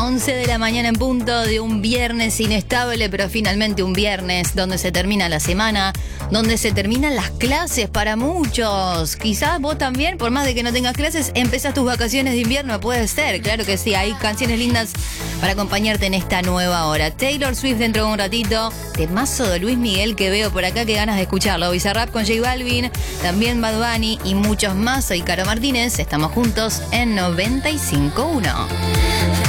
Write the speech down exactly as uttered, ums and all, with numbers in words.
once de la mañana en punto de un viernes inestable, pero finalmente un viernes donde se termina la semana, donde se terminan las clases para muchos. Quizás vos también, por más de que no tengas clases, empezás tus vacaciones de invierno, puede ser, claro que sí, hay canciones lindas para acompañarte en esta nueva hora. Taylor Swift dentro de un ratito, temazo de Luis Miguel que veo por acá, que ganas de escucharlo. Bizarrap con J Balvin, también Bad Bunny y muchos más. Soy Caro Martínez, estamos juntos en noventa y cinco punto uno.